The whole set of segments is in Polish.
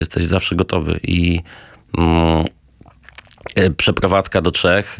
Jesteś zawsze gotowy i przeprowadzka do Czech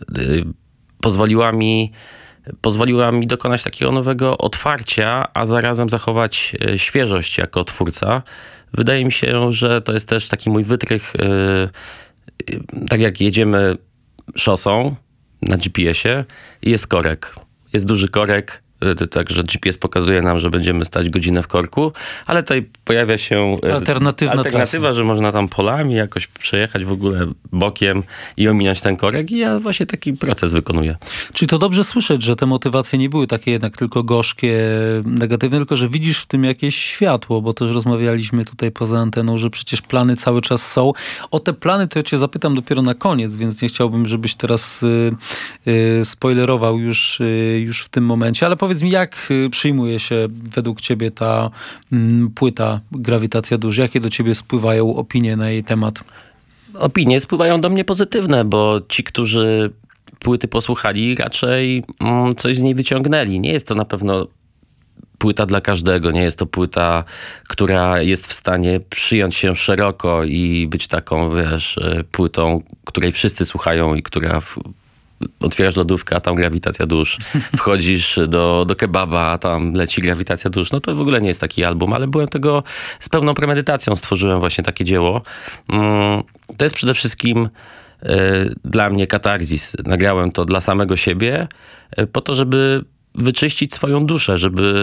pozwoliła mi dokonać takiego nowego otwarcia, a zarazem zachować świeżość jako twórca. Wydaje mi się, że to jest też taki mój wytrych, tak jak jedziemy szosą na GPS-ie i jest korek. Jest duży korek, także GPS pokazuje nam, że będziemy stać godzinę w korku, ale tutaj pojawia się alternatywa, że można tam polami jakoś przejechać w ogóle bokiem i ominąć ten korek i ja właśnie taki proces wykonuję. Czyli to dobrze słyszeć, że te motywacje nie były takie jednak tylko gorzkie, negatywne, tylko że widzisz w tym jakieś światło, bo też rozmawialiśmy tutaj poza anteną, że przecież plany cały czas są. O te plany to ja cię zapytam dopiero na koniec, więc nie chciałbym, żebyś teraz spoilerował już w tym momencie, ale powiedz mi, jak przyjmuje się według ciebie ta płyta Grawitacja Dusz? Jakie do ciebie spływają opinie na jej temat? Opinie spływają do mnie pozytywne, bo ci, którzy płyty posłuchali, raczej coś z niej wyciągnęli. Nie jest to na pewno płyta dla każdego. Nie jest to płyta, która jest w stanie przyjąć się szeroko i być taką, płytą, której wszyscy słuchają i która otwierasz lodówkę, a tam Grawitacja Dusz. Wchodzisz do kebaba, a tam leci Grawitacja Dusz. No to w ogóle nie jest taki album, ale byłem tego z pełną premedytacją. Stworzyłem właśnie takie dzieło. To jest przede wszystkim dla mnie katarzis. Nagrałem to dla samego siebie, po to, żeby wyczyścić swoją duszę,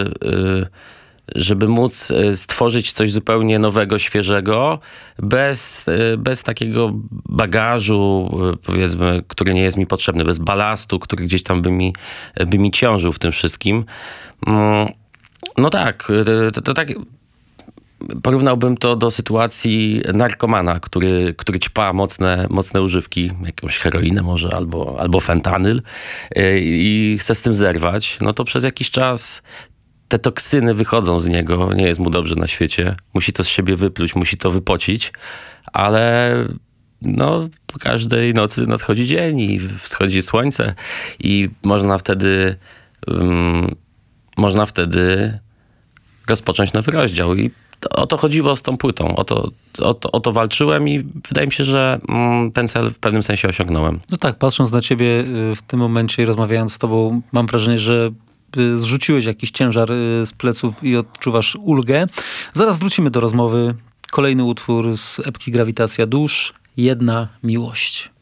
żeby móc stworzyć coś zupełnie nowego, świeżego, bez takiego bagażu, powiedzmy, który nie jest mi potrzebny, bez balastu, który gdzieś tam by mi ciążył w tym wszystkim. No tak, to tak porównałbym to do sytuacji narkomana, który ćpa mocne używki, jakąś heroinę może albo fentanyl i chce z tym zerwać. No to przez jakiś czas te toksyny wychodzą z niego, nie jest mu dobrze na świecie. Musi to z siebie wypluć, musi to wypocić, ale no, po każdej nocy nadchodzi dzień i wschodzi słońce i można wtedy rozpocząć nowy rozdział. I o to chodziło z tą płytą. O to walczyłem i wydaje mi się, że ten cel w pewnym sensie osiągnąłem. No tak, patrząc na ciebie w tym momencie i rozmawiając z tobą, mam wrażenie, że zrzuciłeś jakiś ciężar z pleców i odczuwasz ulgę. Zaraz wrócimy do rozmowy. Kolejny utwór z epki Grawitacja Dusz. Jedna miłość.